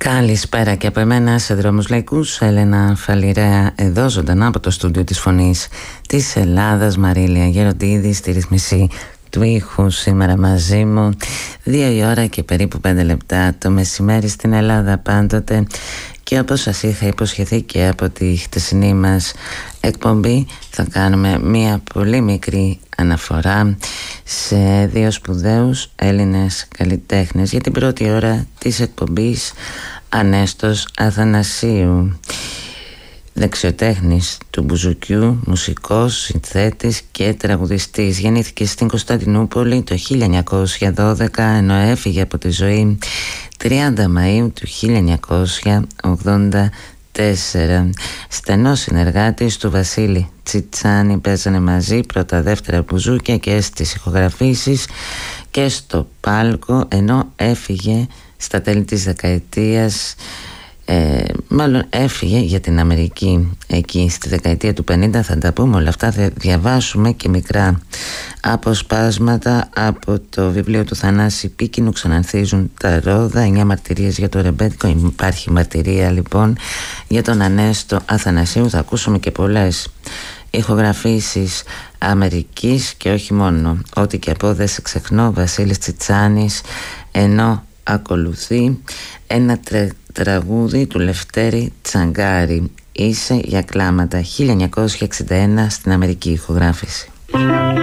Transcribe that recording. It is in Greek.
Καλησπέρα και από εμένα σε Δρόμους Λαϊκούς. Έλενα Φαλιρέα εδώ ζωντανά από το στούντιο της Φωνής της Ελλάδας. Μαρίλια Γεροντίδη στη ρυθμισή του ήχου σήμερα μαζί μου. 2 η ώρα και περίπου 5 λεπτά το μεσημέρι στην Ελλάδα πάντοτε. Και όπως σας είχα υποσχεθεί και από τη χτεσινή μας εκπομπή, θα κάνουμε μία πολύ μικρή αναφορά σε 2 σπουδαίους Έλληνες καλλιτέχνες για την πρώτη ώρα της εκπομπής. Ανέστος Αθανασίου, δεξιοτέχνης του μπουζουκιού, μουσικός, συνθέτης και τραγουδιστής. Γεννήθηκε στην Κωνσταντινούπολη το 1912, ενώ έφυγε από τη ζωή 30 Μαΐου του 1984. Στενός συνεργάτης του Βασίλη Τσιτσάνη, παίζανε μαζί πρώτα δεύτερα μπουζούκια και στις ηχογραφήσεις και στο πάλκο, ενώ έφυγε στα τέλη της δεκαετίας, μάλλον έφυγε για την Αμερική εκεί στη δεκαετία του 50. Θα τα πούμε όλα αυτά, θα διαβάσουμε και μικρά αποσπάσματα από το βιβλίο του Θανάση Πίκινου, «Ξανανθίζουν τα ρόδα», 9 μαρτυρίες για το ρεμπέτικο. Υπάρχει μαρτυρία λοιπόν για τον Ανέστο Αθανασίου. Θα ακούσουμε και πολλές ηχογραφήσεις Αμερικής και όχι μόνο. Ό,τι και από δεν σε ξεχνώ, Βασίλης Τσιτσάνης, ενώ ακολουθεί ένα τραγούδι του Λευτέρη Τσαγκάρη, «Είσαι για κλάματα», 1961 στην Αμερική ηχογράφηση.